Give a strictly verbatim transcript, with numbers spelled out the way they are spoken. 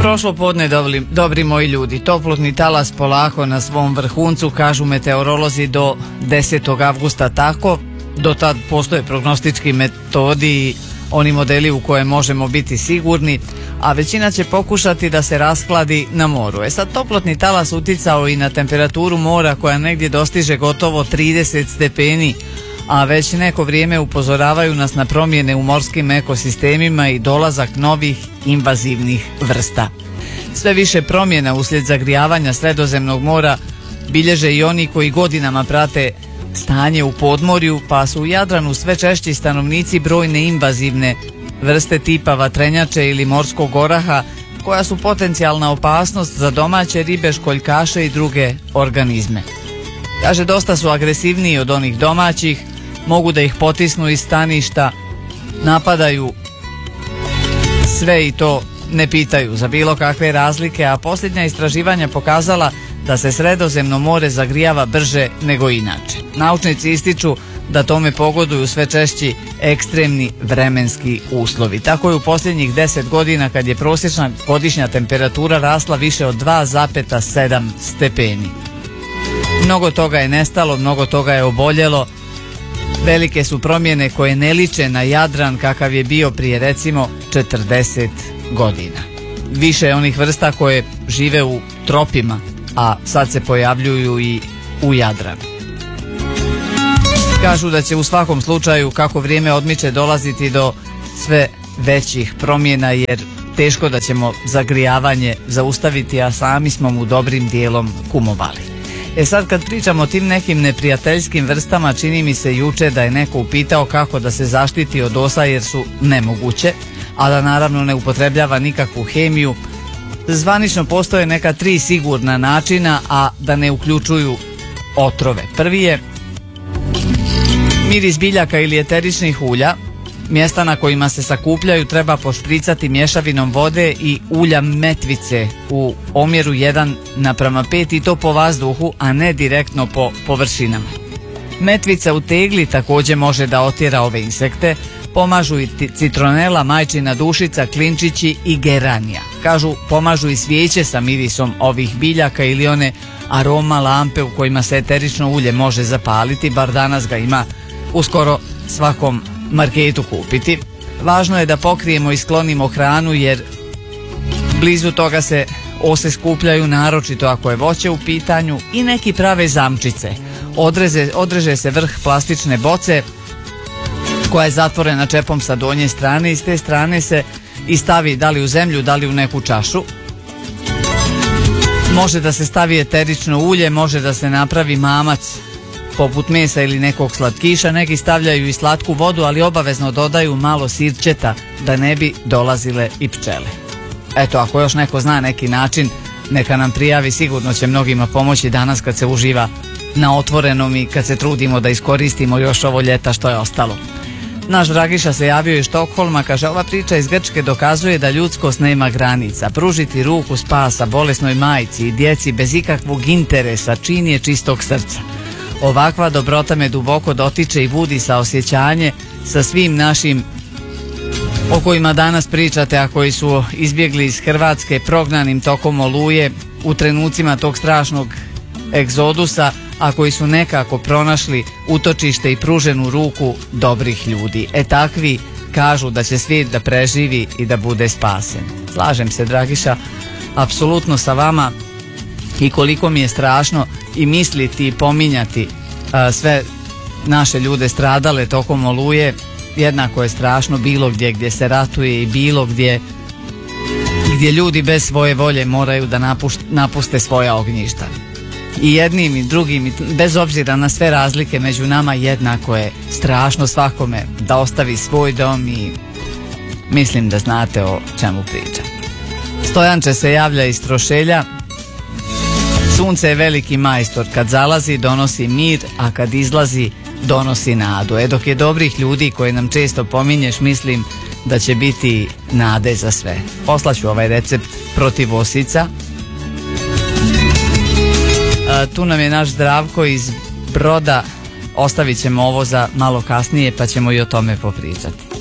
Prošlo podne, dobri, dobri moji ljudi, toplotni talas polako na svom vrhuncu, kažu meteorolozi do desetog avgusta, tako do tad postoje prognostički metodi i oni modeli u koje možemo biti sigurni, a većina će pokušati da se raskladi na moru. E sad, toplotni talas uticao i na temperaturu mora koja negdje dostiže gotovo trideset stepeni, a već neko vrijeme upozoravaju nas na promjene u morskim ekosistemima i dolazak novih invazivnih vrsta. Sve više promjena uslijed zagrijavanja Sredozemnog mora bilježe i oni koji godinama prate stanje u podmorju, pa su u Jadranu sve češći stanovnici brojne invazivne vrste tipa vatrenjače ili morskog oraha, koja su potencijalna opasnost za domaće ribe, školjkaše i druge organizme. Kaže, dosta su agresivniji od onih domaćih, mogu da ih potisnu iz staništa, napadaju sve i to ne pitaju za bilo kakve razlike, a posljednja istraživanja pokazala da se Sredozemno more zagrijava brže nego inače. Naučnici ističu da tome pogoduju sve češći ekstremni vremenski uslovi. Tako je u posljednjih deset godina, kad je prosječna godišnja temperatura rasla više od dva zarez sedam stepeni. Mnogo toga je nestalo, mnogo toga je oboljelo. Velike su promjene koje ne liče na Jadran kakav je bio prije recimo četrdeset godina. Više je onih vrsta koje žive u tropima, a sad se pojavljuju i u Jadranu. Kažu da će u svakom slučaju, kako vrijeme odmiče, dolaziti do sve većih promjena, jer teško da ćemo zagrijavanje zaustaviti, a sami smo mu dobrim dijelom kumovali. E sad, kad pričamo o tim nekim neprijateljskim vrstama, čini mi se juče da je neko upitao kako da se zaštiti od osa, jer su nemoguće, a da naravno ne upotrebljava nikakvu hemiju. Zvanično postoje neka tri sigurna načina, a da ne uključuju otrove. Prvi je miris biljaka ili eteričnih ulja. Mjesta na kojima se sakupljaju treba pošpricati mješavinom vode i ulja metvice u omjeru jedan naprama pet, i to po vazduhu, a ne direktno po površinama. Metvica u tegli također može da otjera ove insekte. Pomažu i citronela, majčina dušica, klinčići i geranija. Kažu, pomažu i svijeće sa mirisom ovih biljaka ili one aroma lampe u kojima se eterično ulje može zapaliti, bar danas ga ima u skoro svakom marketu kupiti. Važno je da pokrijemo i sklonimo hranu, jer blizu toga se ose skupljaju, naročito ako je voće u pitanju, i neki prave zamčice. Odreze, odreže se vrh plastične boce koja je zatvorena čepom sa donje strane, i s te strane se i stavi da li u zemlju, da li u neku čašu. Može da se stavi eterično ulje, može da se napravi mamac poput mesa ili nekog slatkiša, neki stavljaju i slatku vodu, ali obavezno dodaju malo sirćeta da ne bi dolazile i pčele. Eto, ako još neko zna neki način, neka nam prijavi, sigurno će mnogima pomoći danas kad se uživa na otvorenom i kad se trudimo da iskoristimo još ovo ljeta što je ostalo. Naš Dragiša se javio iz Štokholma, kaže, ova priča iz Grčke dokazuje da ljudskost nema granica. Pružiti ruku spasa bolesnoj majci i djeci bez ikakvog interesa čin je čistog srca. Ovakva dobrota me duboko dotiče i budi saosjećanje sa svim našim o kojima danas pričate, a koji su izbjegli iz Hrvatske prognanim tokom oluje u trenucima tog strašnog egzodusa, a koji su nekako pronašli utočište i pruženu ruku dobrih ljudi. E takvi kažu da će svijet da preživi i da bude spasen. Slažem se, Dragiša, apsolutno sa vama, i koliko mi je strašno i misliti i pominjati a, sve naše ljude stradale tokom oluje, jednako je strašno bilo gdje gdje se ratuje i bilo gdje gdje ljudi bez svoje volje moraju da napušt, napuste svoja ognjišta. I jednim i drugim, bez obzira na sve razlike među nama, jednako je strašno svakome da ostavi svoj dom, i mislim da znate o čemu pričam. Stojanče se javlja iz Trošelja. Sunce je veliki majstor, kad zalazi donosi mir, a kad izlazi donosi nadu. E dok je dobrih ljudi koje nam često pominješ, mislim da će biti nade za sve. Poslaću ovaj recept protiv osica. A, tu nam je naš Zdravko iz Broda. Ostavit ćemo ovo za malo kasnije, pa ćemo i o tome popričati.